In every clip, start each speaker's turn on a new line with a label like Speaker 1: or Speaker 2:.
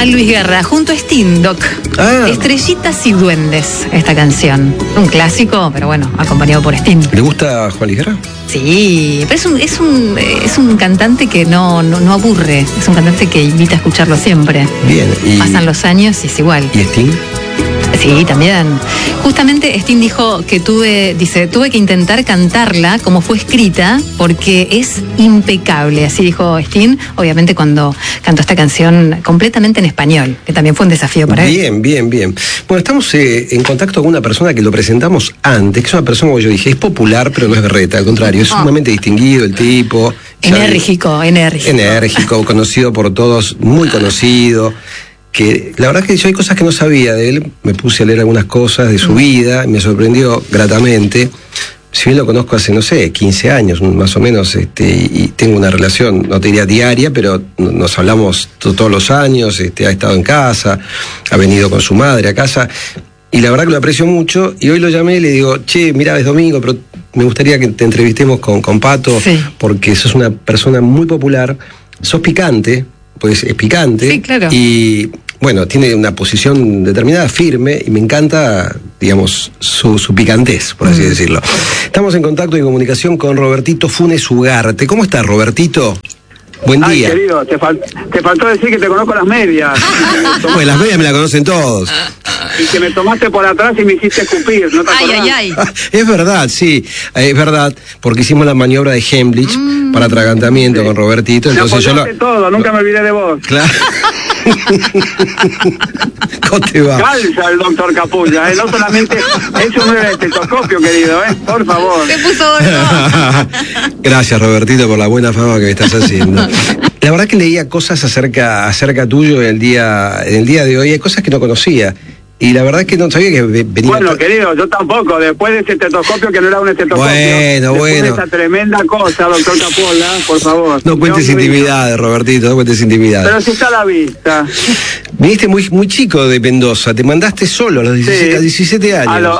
Speaker 1: a Luis Guerra junto a Sting, Doc. Estrellitas y duendes, esta canción. Un clásico, pero bueno, acompañado por Sting.
Speaker 2: ¿Le gusta Juan Luis Guerra?
Speaker 1: Sí, pero es un cantante que no aburre. Es un cantante que invita a escucharlo siempre.
Speaker 2: Bien.
Speaker 1: Pasan los años y es igual.
Speaker 2: ¿Y Sting?
Speaker 1: Sí, también. Justamente Sting dijo que tuve que intentar cantarla como fue escrita porque es impecable, así dijo Sting, obviamente cuando cantó esta canción completamente en español, que también fue un desafío para él.
Speaker 2: Bien. Bueno, estamos en contacto con una persona que lo presentamos antes, que es una persona, como yo dije, es popular, pero no es berreta, al contrario, es sumamente distinguido el tipo.
Speaker 1: Enérgico.
Speaker 2: Conocido por todos, muy conocido. Que la verdad que yo hay cosas que no sabía de él, me puse a leer algunas cosas de su vida, y me sorprendió gratamente. Si bien lo conozco hace, no sé, 15 años más o menos, y tengo una relación, no te diría diaria, pero nos hablamos todos los años, ha estado en casa, ha venido con su madre a casa, y la verdad que lo aprecio mucho, y hoy lo llamé y le digo, che, mira, es domingo, pero me gustaría que te entrevistemos con Pato, porque sos una persona muy popular, sos picante, pues es picante.
Speaker 1: Sí, claro.
Speaker 2: Y bueno, tiene una posición determinada, firme, y me encanta, digamos, su picantez, por así decirlo. Estamos en contacto y en comunicación con Robertito Funes Ugarte. ¿Cómo estás, Robertito? Buen día.
Speaker 3: Ay, querido, te faltó decir que te conozco las medias.
Speaker 2: Pues las medias me la conocen todos.
Speaker 3: Y que me tomaste por atrás y me hiciste escupir, ¿no te acordás?
Speaker 1: Ay.
Speaker 2: Es verdad, sí, es verdad, porque hicimos la maniobra de Heimlich para atragantamiento con Robertito. Entonces yo
Speaker 3: todo, nunca me olvidé de vos.
Speaker 2: Claro. ¿Cómo te va?
Speaker 3: Calza el doctor Capulla, no solamente eso no era el estetoscopio, querido, por favor.
Speaker 1: Te puso gordo.
Speaker 2: Gracias, Robertito, por la buena fama que me estás haciendo. La verdad que leía cosas acerca tuyo en el día de hoy, hay cosas que no conocía. Y la verdad es que no sabía que venía...
Speaker 3: Bueno, querido, yo tampoco, después de ese estetoscopio que no era un estetoscopio.
Speaker 2: Bueno.
Speaker 3: De esa tremenda cosa, doctor Capola, por favor.
Speaker 2: No cuentes intimidades, Robertito, no cuentes intimidades.
Speaker 3: Pero si está a la vista.
Speaker 2: Viniste muy chico de Mendoza, te mandaste solo a los 17 años.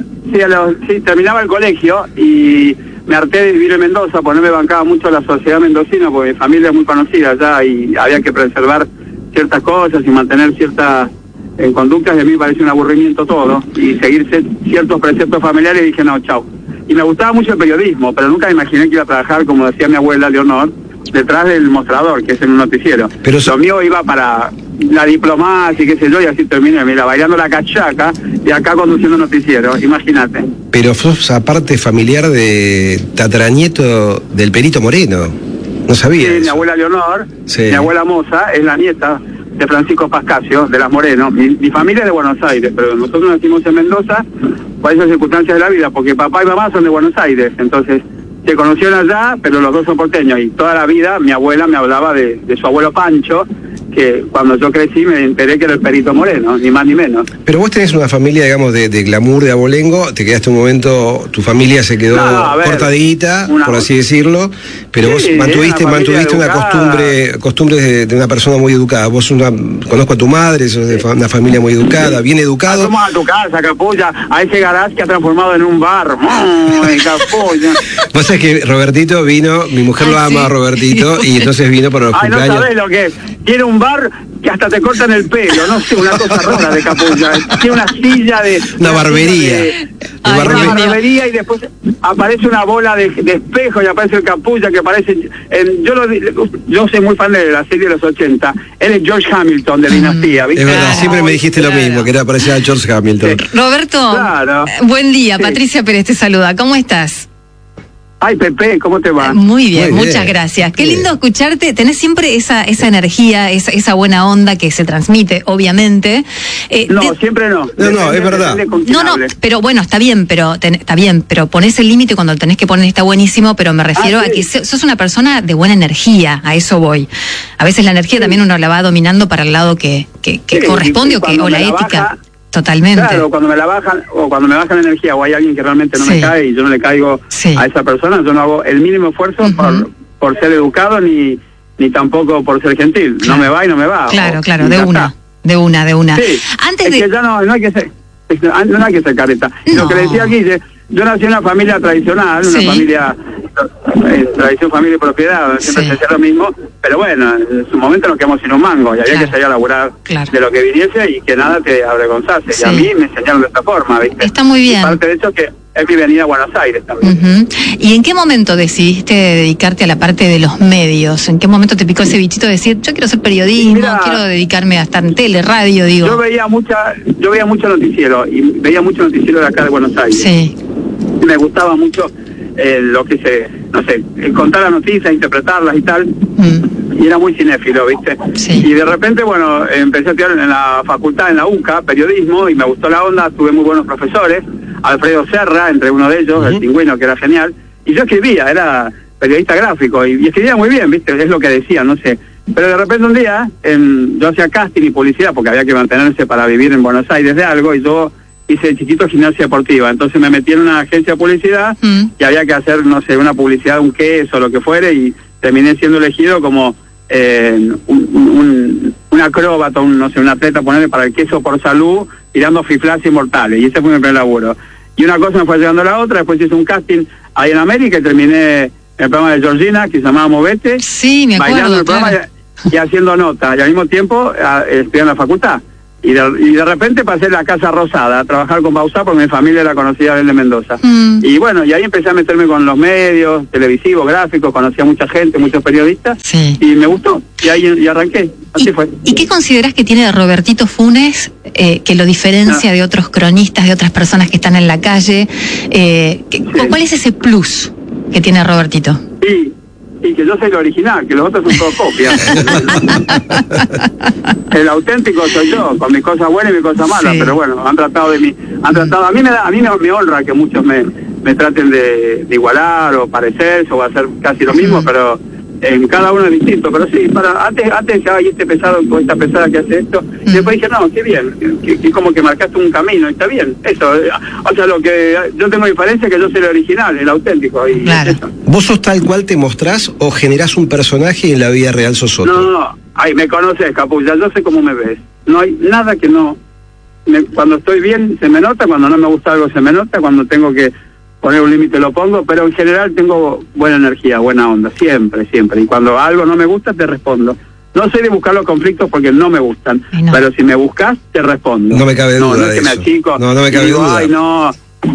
Speaker 3: Sí, terminaba el colegio y me harté de vivir en Mendoza, porque no me bancaba mucho la sociedad mendocina, porque mi familia es muy conocida allá y había que preservar ciertas cosas y mantener ciertas... en conductas, y a mí me parece un aburrimiento todo, y seguirse ciertos preceptos familiares, y dije, no, chau. Y me gustaba mucho el periodismo, pero nunca me imaginé que iba a trabajar, como decía mi abuela Leonor, detrás del mostrador, que es en un noticiero.
Speaker 2: Pero
Speaker 3: lo mío iba para la diplomacia y qué sé yo, y así terminé, mira, bailando la cachaca, y acá conduciendo noticiero, imagínate.
Speaker 2: Pero sos aparte familiar de tataranieto del Perito Moreno, no sabía.
Speaker 3: Sí, mi abuela Leonor, mi abuela Moza, es la nieta de Francisco Pascasio, de las Moreno. Mi familia es de Buenos Aires, pero nosotros nacimos en Mendoza por esas circunstancias de la vida, porque papá y mamá son de Buenos Aires, entonces se conocieron allá, pero los dos son porteños, y toda la vida mi abuela me hablaba de su abuelo Pancho, que cuando yo crecí me enteré que era el Perito Moreno, ni más ni menos.
Speaker 2: Pero vos tenés una familia, digamos, de glamour de abolengo, te quedaste un momento, tu familia se quedó cortadita, por así decirlo, pero vos mantuviste una costumbre de una persona muy educada. Vos conozco a tu madre, sos de una familia muy educada, bien educado.
Speaker 3: Vamos a tu casa, Capulla, a ese garage que ha transformado en un bar. Capulla.
Speaker 2: Vos sabés que Robertito vino, mi mujer lo ama a Robertito, y entonces vino para los cumpleaños.
Speaker 3: No sabés lo que es. Tiene un bar que hasta te cortan el pelo, no sé, una cosa rara de Capulla. Tiene una silla de...
Speaker 2: Una barbería.
Speaker 3: Una barbería, y después aparece una bola de espejo y aparece el Capulla que aparece... yo soy muy fan de la serie de los 80. Él es George Hamilton de Dinastía, ¿viste?
Speaker 2: Es verdad, siempre me dijiste lo mismo, que era parecida a George Hamilton.
Speaker 1: Roberto, buen día, Patricia Pérez te saluda, ¿cómo estás?
Speaker 3: Ay, Pepe, ¿cómo te va?
Speaker 1: Muy bien, muchas gracias. Qué lindo escucharte. Tenés siempre esa energía, esa buena onda que se transmite, obviamente.
Speaker 3: Siempre no.
Speaker 2: No, es verdad.
Speaker 1: No, pero bueno, está bien, pero ponés el límite cuando lo tenés que poner, está buenísimo, pero me refiero a que sos una persona de buena energía, a eso voy. A veces la energía también uno la va dominando para el lado que corresponde o la ética. Totalmente.
Speaker 3: Claro, cuando me bajan la energía, o hay alguien que realmente no me cae y yo no le caigo a esa persona, yo no hago el mínimo esfuerzo por ser educado ni tampoco por ser gentil. No me va y no me va.
Speaker 1: Claro, de una.
Speaker 3: Sí, antes de... que ya no hay que ser careta. Lo que le decía aquí, yo nací en una familia tradicional, una familia tradición, familia y propiedad, donde siempre se hacía lo mismo, pero bueno, en su momento nos quedamos sin un mango y había que salir a laburar de lo que viniese y que nada te avergonzase. Y a mí me enseñaron de esta forma, ¿viste?
Speaker 1: Está muy bien.
Speaker 3: Y parte de eso que es mi venida a Buenos Aires también.
Speaker 1: ¿Y en qué momento decidiste dedicarte a la parte de los medios? ¿En qué momento te picó ese bichito de decir, yo quiero hacer periodismo, quiero dedicarme a estar en tele, radio, digo?
Speaker 3: Yo veía mucho noticiero, y veía mucho noticiero de acá de Buenos Aires.
Speaker 1: Sí.
Speaker 3: Me gustaba mucho lo que contar las noticias, interpretarlas y tal. Y era muy cinéfilo, ¿viste?
Speaker 1: Sí.
Speaker 3: Y de repente, bueno, empecé a estudiar en la facultad, en la UCA, periodismo, y me gustó la onda, tuve muy buenos profesores, Alfredo Serra, entre uno de ellos, el Pingüino, que era genial, y yo escribía, era periodista gráfico, y escribía muy bien, ¿viste? Es lo que decía, no sé. Pero de repente un día, yo hacía casting y publicidad, porque había que mantenerse para vivir en Buenos Aires de algo, y yo hice de chiquito gimnasia deportiva, entonces me metí en una agencia de publicidad, y había que hacer, no sé, una publicidad de un queso, lo que fuere, y terminé siendo elegido como un acróbata, un atleta, ponerle para el queso por salud, tirando fiflas inmortales, y ese fue mi primer laburo. Y una cosa me fue llevando a la otra, después hice un casting ahí en América y terminé en el programa de Georgina, que se llamaba Movete,
Speaker 1: sí, me acuerdo,
Speaker 3: bailando el programa y haciendo notas, y al mismo tiempo estudiando en la facultad. Y de repente pasé a la Casa Rosada a trabajar con Bauzá, porque mi familia era conocida de Mendoza. Y bueno, y ahí empecé a meterme con los medios, televisivos, gráficos, conocí a mucha gente, muchos periodistas, y me gustó, y ahí arranqué, así fue.
Speaker 1: ¿Y qué considerás que tiene de Robertito Funes que lo diferencia de otros cronistas, de otras personas que están en la calle? ¿Cuál es ese plus que tiene Robertito?
Speaker 3: Y que yo soy el original, que los otros son todos copias. El auténtico soy yo, con mis cosas buenas y mis cosas malas, pero bueno, han tratado de mí. A mí me honra que muchos me traten de igualar o parecerse o hacer casi lo mismo, pero en cada uno es distinto. Pero sí, antes ya hay este pesado, esta pesada que hace esto, y después dije, no, qué bien, que como que marcaste un camino, y está bien, eso. O sea, lo que yo tengo diferencia es que yo soy el original, el auténtico, y
Speaker 1: claro.
Speaker 3: Es eso.
Speaker 2: ¿Vos sos tal cual te mostrás o generás un personaje y en la vida real sos otro?
Speaker 3: No, ay, me conoces, Capulla, yo sé cómo me ves. No hay nada que no... cuando estoy bien se me nota, cuando no me gusta algo se me nota, cuando tengo que poner un límite lo pongo, pero en general tengo buena energía, buena onda, siempre. Y cuando algo no me gusta, te respondo. No soy de buscar los conflictos porque no me gustan, pero si me buscas, te respondo.
Speaker 2: No me cabe duda
Speaker 3: no
Speaker 2: de
Speaker 3: es que
Speaker 2: eso.
Speaker 3: me achico,
Speaker 2: No me cabe duda.
Speaker 3: Ay, no...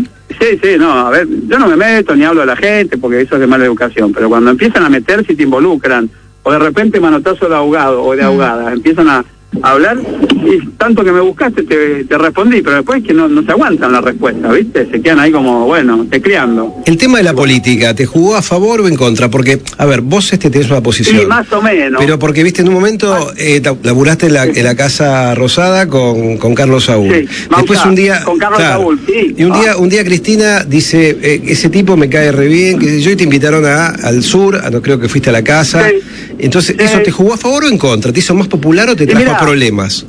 Speaker 3: Sí, no, a ver, yo no me meto ni hablo a la gente porque eso es de mala educación, pero cuando empiezan a meterse y te involucran, o de repente manotazo de ahogado o de ahogada, empiezan a hablar, y tanto que me buscaste te respondí, pero después es que no se aguantan la respuesta, ¿viste? Se quedan ahí como, bueno, tecleando.
Speaker 2: El tema de la política, ¿te jugó a favor o en contra? Porque, a ver, vos tenés una posición.
Speaker 3: Sí, más o menos.
Speaker 2: Pero porque, viste, en un momento laburaste en la Casa Rosada con Carlos Saúl.
Speaker 3: Sí,
Speaker 2: después un día...
Speaker 3: con Carlos Saúl, sí.
Speaker 2: Y un día Cristina dice, ese tipo me cae re bien, que yo, y te invitaron al sur, no creo que fuiste a la casa.
Speaker 3: Sí.
Speaker 2: Entonces, ¿eso te jugó a favor o en contra? ¿Te hizo más popular o te trajo problemas?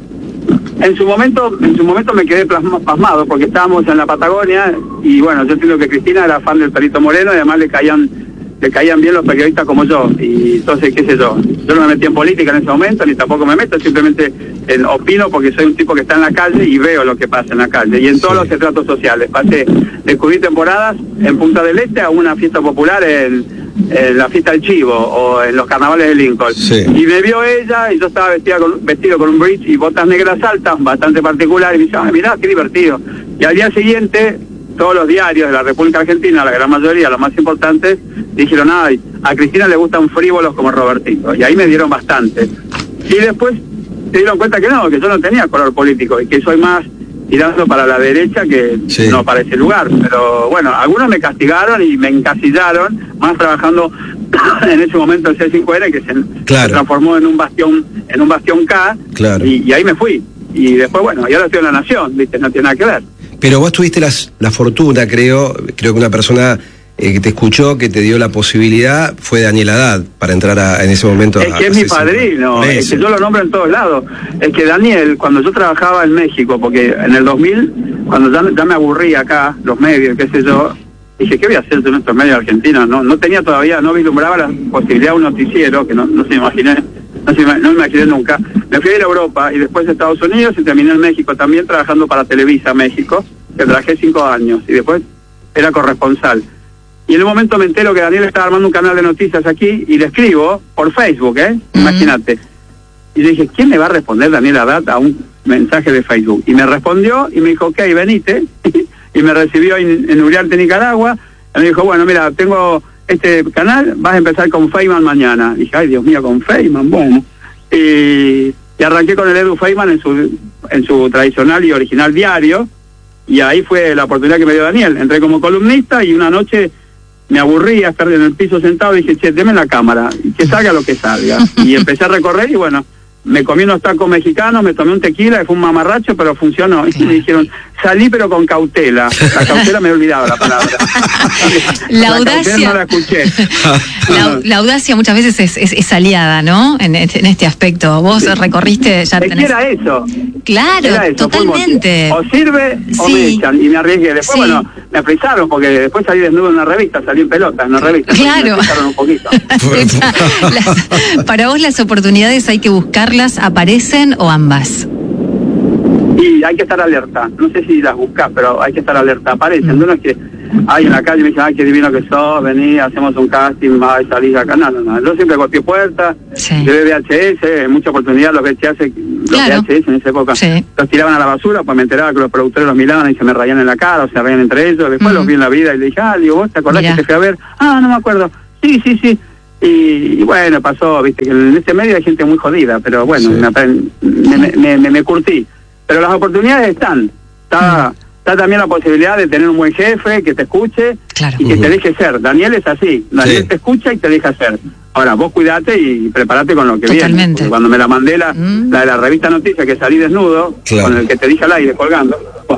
Speaker 3: En su momento me quedé pasmado porque estábamos en la Patagonia y bueno, yo entiendo que Cristina era fan del Perito Moreno y además le caían bien los periodistas como yo, y entonces, qué sé yo no me metí en política en ese momento, ni tampoco me meto, simplemente opino porque soy un tipo que está en la calle y veo lo que pasa en la calle, y en todos los estratos sociales. Pasé de cubrir temporadas en Punta del Este a una fiesta popular en la fiesta del Chivo o en los carnavales de Lincoln, y me vio ella y yo estaba vestido con un bridge y botas negras altas, bastante particular, y me dice, mirá, qué divertido. Y al día siguiente todos los diarios de la República Argentina, la gran mayoría, los más importantes, dijeron, ay, a Cristina le gustan frívolos como Robertito, y ahí me dieron bastante. Y después se dieron cuenta que yo no tenía color político y que soy más tirando para la derecha que no para ese lugar. Pero bueno, algunos me castigaron y me encasillaron, más trabajando en ese momento el C5N, que se transformó en un bastión K, y ahí me fui. Y después, bueno, y ahora estoy en La Nación, ¿viste? No tiene nada que ver.
Speaker 2: Pero vos tuviste la fortuna, creo que una persona que te escuchó, que te dio la posibilidad, fue Daniel Haddad, para entrar en ese momento.
Speaker 3: Es que es mi padrino, es que yo lo nombro en todos lados. Es que Daniel, cuando yo trabajaba en México, porque en el 2000, cuando ya me aburrí acá, los medios, qué sé yo, dije, ¿qué voy a hacer en estos medios argentinos? No tenía todavía, no vislumbraba la posibilidad de un noticiero, que no se imaginé. No me imaginé nunca. Me fui a ir a Europa y después a Estados Unidos y terminé en México también trabajando para Televisa México, que trabajé 5 años y después era corresponsal. Y en un momento me entero que Daniel estaba armando un canal de noticias aquí y le escribo por Facebook, imagínate. Y le dije, ¿quién me va a responder, Daniel Haddad, a un mensaje de Facebook? Y me respondió y me dijo, ok, venite. Y me recibió en Uriarte, Nicaragua. Y me dijo, bueno, mira, tengo este canal, vas a empezar con Feynman mañana. Y dije, ay, Dios mío, con Feynman, bueno. Y arranqué con el Edu Feynman en su tradicional y original diario. Y ahí fue la oportunidad que me dio Daniel. Entré como columnista y una noche me aburrí a estar en el piso sentado y dije, che, deme la cámara, y que salga lo que salga. Y empecé a recorrer y bueno, me comí unos tacos mexicanos, me tomé un tequila, que fue un mamarracho, pero funcionó. Y me dijeron, salí pero con cautela. La cautela me he olvidado la palabra.
Speaker 1: La audacia.
Speaker 3: No la escuché.
Speaker 1: La audacia muchas veces es aliada, ¿no? En este aspecto. Vos recorriste, ya tenés...
Speaker 3: Era eso.
Speaker 1: Claro,
Speaker 3: era eso,
Speaker 1: totalmente.
Speaker 3: O sirve o me echan, y me arriesgué. Después, bueno, me apresaron porque después salí desnudo en una revista, salí en pelotas en una revista.
Speaker 1: Claro.
Speaker 3: Me apresaron un poquito.
Speaker 1: Para vos las oportunidades hay que buscarlas, ¿aparecen o ambas?
Speaker 3: Y hay que estar alerta. No sé si las buscas, pero hay que estar alerta. Aparecen. No es que hay en la calle me dicen, ay, qué divino que sos, vení, hacemos un casting, salís acá. No. Yo siempre golpeé puertas, llevé VHS, en mucha oportunidad los VHS en esa época los tiraban a la basura, pues me enteraba que los productores los miraban y se me raían en la cara, o se raían entre ellos. Después los vi en la vida y le dije, digo, ¿vos te acordás que te fui a ver? No me acuerdo. Sí. Y bueno, pasó, viste, que en este medio hay gente muy jodida, pero bueno, me curtí. Pero las oportunidades están. Está también la posibilidad de tener un buen jefe que te escuche y que te deje ser. Daniel es así. Daniel te escucha y te deja ser. Ahora, vos cuidate y prepárate con lo que viene. Porque cuando me la mandé la de la revista Noticias, que salí desnudo, con el que te dije al aire colgando,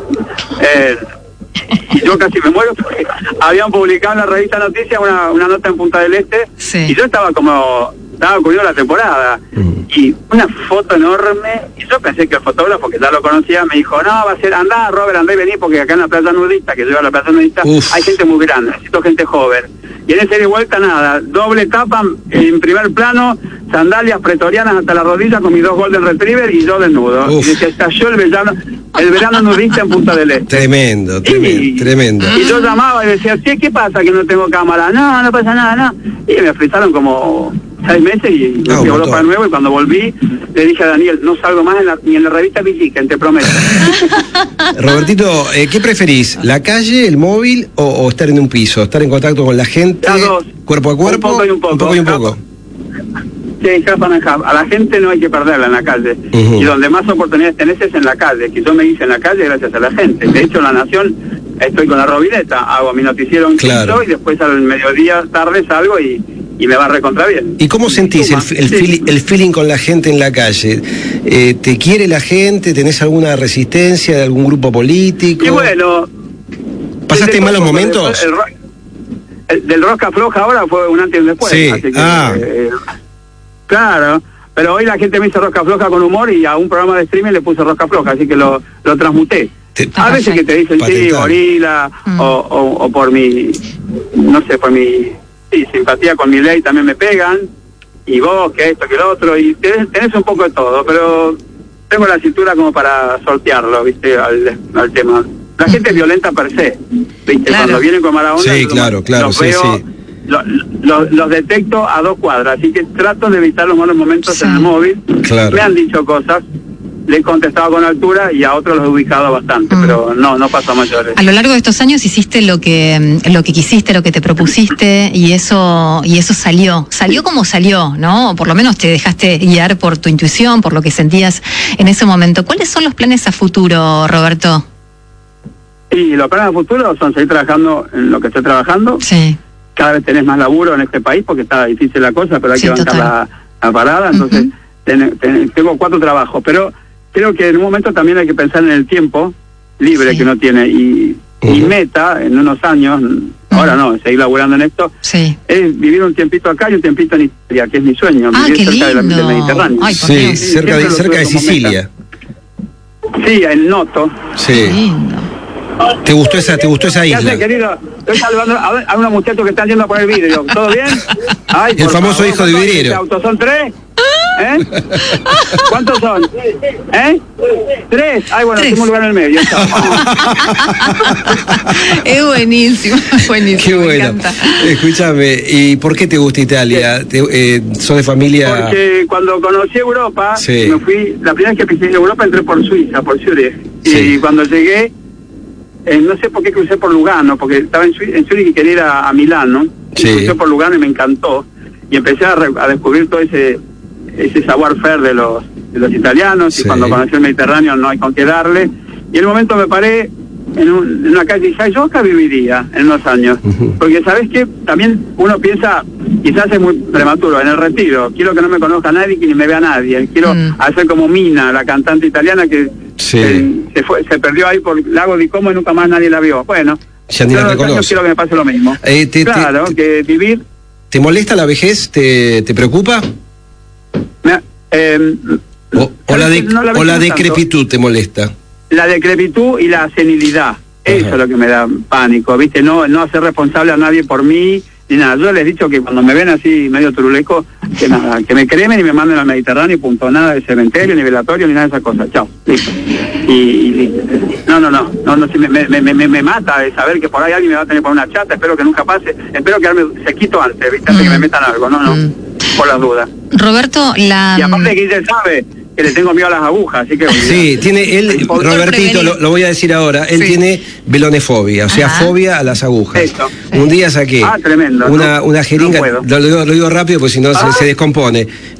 Speaker 3: yo casi me muero porque habían publicado en la revista Noticias una nota en Punta del Este y yo estaba ocurriendo la temporada y una foto enorme y yo pensé que el fotógrafo, que ya lo conocía, me dijo, no, va a ser, andá Robert, andá y vení, porque acá en la playa nudista, que yo iba a la playa nudista, hay gente muy grande, necesito gente joven. Y en ese de vuelta nada, doble tapa en primer plano, sandalias pretorianas hasta la rodilla con mis 2 Golden Retriever y yo desnudo. Y se estalló el verano nudista en Punta del Este.
Speaker 2: Tremendo.
Speaker 3: Y yo llamaba y decía, che, ¿qué pasa que no tengo cámara? No pasa nada. Y me frisaron como 6 meses y me voló para nuevo, y cuando volví le dije a Daniel, no salgo más ni en la revista Visiken, te prometo.
Speaker 2: Robertito, ¿qué preferís? ¿La calle, el móvil o estar en un piso? ¿Estar en contacto con la gente?
Speaker 3: Las dos.
Speaker 2: ¿Cuerpo a cuerpo?
Speaker 3: Un poco y un poco. Sí, a la gente no hay que perderla en la calle. Y donde más oportunidades tenés es en la calle, que yo me hice en la calle gracias a la gente. De hecho, en La Nación estoy con la Robineta, hago mi noticiero en Quito y después al mediodía tarde salgo y me va recontra bien.
Speaker 2: ¿Y cómo sentís el feeling con la gente en la calle? ¿Te quiere la gente? ¿Tenés alguna resistencia de algún grupo político?
Speaker 3: Y bueno...
Speaker 2: ¿Pasaste malos momentos?
Speaker 3: Del Rosca Floja ahora fue un antes y un después.
Speaker 2: Sí,
Speaker 3: así que, claro, pero hoy la gente me hizo Rosca Floja con humor y a un programa de streaming le puse Rosca Floja, así que lo transmuté. A veces que te dicen, sí, gorila, o por mi, no sé, por mi simpatía con mi ley también me pegan, y vos, que esto, que lo otro, y tenés un poco de todo, pero tengo la cintura como para sortearlo, viste, al tema. La gente es violenta per se, viste, cuando vienen con mala onda, los veo, los detecto a 2 cuadras, así que trato de evitar los malos momentos en el móvil. Me han dicho cosas, le he contestado con altura y a otros los he ubicado bastante, pero no pasa a mayores.
Speaker 1: A lo largo de estos años hiciste lo que quisiste, lo que te propusiste, y eso salió como salió, ¿no? O por lo menos te dejaste guiar por tu intuición, por lo que sentías en ese momento. ¿Cuáles son los planes a futuro, Roberto?
Speaker 3: Y los planes a futuro son seguir trabajando en lo que estoy trabajando.
Speaker 1: Sí.
Speaker 3: Cada vez tenés más laburo en este país porque está difícil la cosa, pero hay que bancar la parada, entonces tengo 4 trabajos, pero creo que en un momento también hay que pensar en el tiempo libre que uno tiene y meta en unos años, ahora no, seguir laburando en esto, es vivir un tiempito acá y un tiempito en Italia, que es mi sueño, vivir cerca del Mediterráneo.
Speaker 1: Ay,
Speaker 2: cerca de Sicilia.
Speaker 3: Sí, en Noto.
Speaker 2: Sí. ¿Te gustó esa isla?
Speaker 3: ¿Qué hace, querido? Estoy saludando a unos muchachos que están yendo a poner vidrio. ¿Todo bien? Ay,
Speaker 2: el famoso hijo de vidriero.
Speaker 3: ¿Autos son 3? ¿Cuántos son? 3. Ay, bueno, tengo un lugar en el medio.
Speaker 1: Es buenísimo, buenísimo.
Speaker 2: Qué
Speaker 1: me
Speaker 2: bueno.
Speaker 1: encanta.
Speaker 2: Escúchame, ¿y por qué te gusta Italia? ¿Sos de familia?
Speaker 3: Porque cuando conocí Europa,
Speaker 2: Sí.
Speaker 3: me fui, la primera vez que pisé Europa entré por Suiza, por Zurich.
Speaker 2: Sí.
Speaker 3: Y cuando llegué, no sé por qué crucé por Lugano, porque estaba en Zurich y quería ir a Milán, ¿no?
Speaker 2: Sí.
Speaker 3: Y crucé por Lugano y me encantó. Y empecé a descubrir todo ese savoir-faire de los italianos.
Speaker 2: Sí.
Speaker 3: Y cuando conocí el Mediterráneo no hay con qué darle. Y en un momento me paré en una calle y dije, yo acá viviría en unos años.
Speaker 2: Ujú.
Speaker 3: Porque, ¿sabes qué? También uno piensa, quizás es muy prematuro, en el retiro. Quiero que no me conozca nadie, que ni me vea nadie. Quiero hacer como Mina, la cantante italiana que
Speaker 2: Sí.
Speaker 3: se perdió ahí por Lago di Como y nunca más nadie la vio. Bueno,
Speaker 2: Ya ni la
Speaker 3: yo en los años
Speaker 2: reconoce.
Speaker 3: quiero que me pase lo mismo. Claro, que vivir...
Speaker 2: ¿Te molesta la vejez? ¿Te preocupa? ¿O la decrepitud te molesta?
Speaker 3: La decrepitud y la senilidad. Eso es lo que me da pánico, ¿viste? No hacer responsable a nadie por mí, ni nada. Yo les he dicho que cuando me ven así medio turuleco, que nada, que me cremen y me manden al Mediterráneo y punto. Nada de cementerio, ni velatorio, ni nada de esas cosas. Chao, listo. Y listo. No, si me mata de saber que por ahí alguien me va a tener por una chata. Espero que nunca pase. Espero quedarme sequito antes, ¿viste? Antes que me metan algo. No, por las dudas.
Speaker 1: Roberto,
Speaker 3: Y aparte Guille sabe que le tengo miedo a las agujas, así que...
Speaker 2: Sí, tiene él, Robertito, lo voy a decir ahora, él tiene velonefobia, o sea, fobia a las agujas.
Speaker 3: Eso.
Speaker 2: Un día saqué
Speaker 3: tremendo,
Speaker 2: una jeringa,
Speaker 3: no puedo.
Speaker 2: lo digo rápido porque si no se descompone.